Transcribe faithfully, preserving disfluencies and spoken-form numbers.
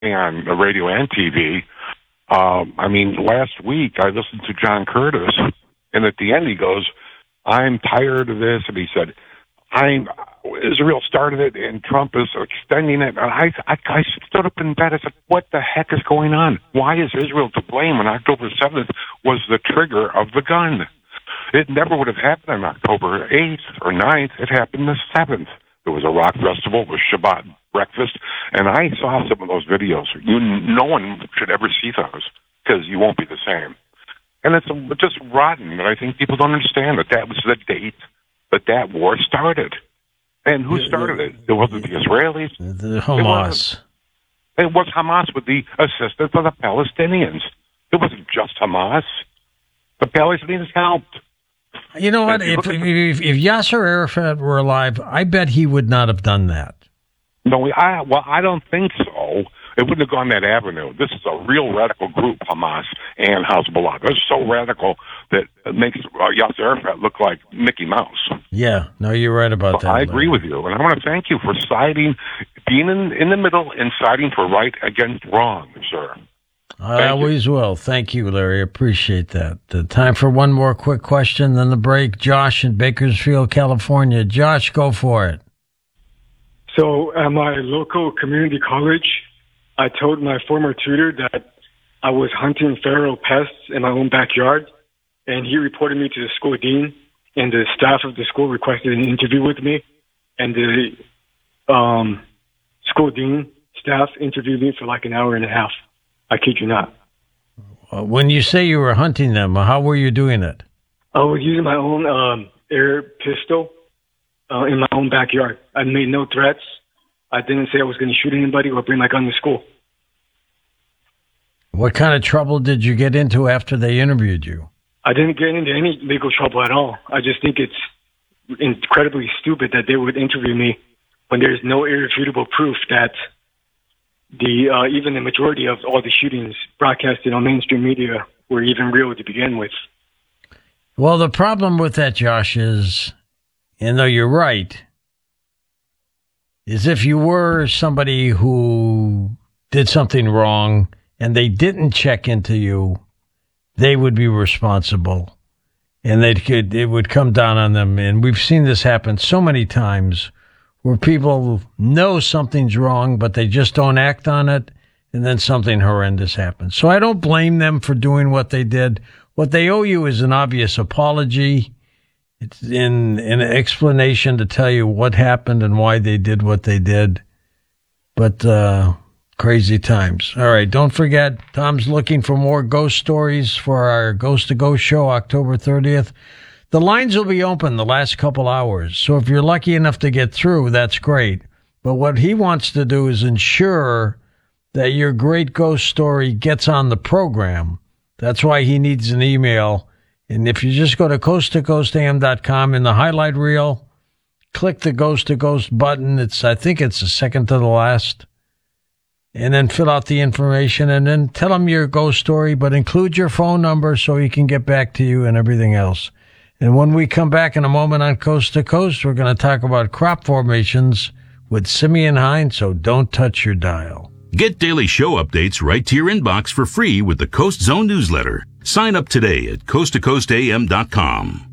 on the radio and T V. Um, I mean, last week I listened to John Curtis, and at the end he goes, "I'm tired of this," and he said, "I'm Israel started it, and Trump is extending it." And I, I, I stood up in bed. I said, "What the heck is going on? Why is Israel to blame when October seventh was the trigger of the gun? It never would have happened on October eighth or ninth. It happened the seventh. There was a rock festival, it was Shabbat breakfast, and I saw some of those videos. You, no one should ever see those because you won't be the same. And it's just rotten, and I think people don't understand that that was the date that that war started. And who started it? It wasn't the Israelis. The Hamas. It, it was Hamas with the assistance of the Palestinians. It wasn't just Hamas. The Palestinians helped. You know what? If, if, if Yasser Arafat were alive, I bet he would not have done that. No, I, well, I don't think so. It wouldn't have gone that avenue. This is a real radical group, Hamas and Hezbollah. They're so radical that it makes uh, Yasser Arafat look like Mickey Mouse. Yeah, no, you're right about so that. I agree with you, and I want to thank you for siding, being in, in the middle and siding for right against wrong, sir. I Thank always you. will. Thank you, Larry. Appreciate that. Uh, time for one more quick question, then the break. Josh in Bakersfield, California. Josh, go for it. So at my local community college, I told my former tutor that I was hunting feral pests in my own backyard, and he reported me to the school dean, and the staff of the school requested an interview with me, and the um, school dean staff interviewed me for like an hour and a half. I kid you not. When you say you were hunting them, how were you doing it? I was using my own um, air pistol uh, in my own backyard. I made no threats. I didn't say I was going to shoot anybody or bring my gun to school. What kind of trouble did you get into after they interviewed you? I didn't get into any legal trouble at all. I just think it's incredibly stupid that they would interview me when there's no irrefutable proof that The uh, even the majority of all the shootings broadcasted on mainstream media were even real to begin with. Well, the problem with that, Josh, is, and though you're right, is if you were somebody who did something wrong and they didn't check into you, they would be responsible, and they could it would come down on them. And we've seen this happen so many times, where people know something's wrong, but they just don't act on it, and then something horrendous happens. So I don't blame them for doing what they did. What they owe you is an obvious apology. It's in, in an explanation to tell you what happened and why they did what they did. But uh, crazy times. All right, don't forget, Tom's looking for more ghost stories for our Ghost to Ghost show, October thirtieth. The lines will be open the last couple hours, so if you're lucky enough to get through, that's great. But what he wants to do is ensure that your great ghost story gets on the program. That's why he needs an email. And if you just go to coast to coast a m dot com, in the highlight reel, click the Ghost to Ghost button. It's I think it's the second to the last. And then fill out the information, and then tell him your ghost story, but include your phone number so he can get back to you and everything else. And when we come back in a moment on Coast to Coast, we're going to talk about crop formations with Simeon Hine, so don't touch your dial. Get daily show updates right to your inbox for free with the Coast Zone newsletter. Sign up today at coast to coast a m dot com.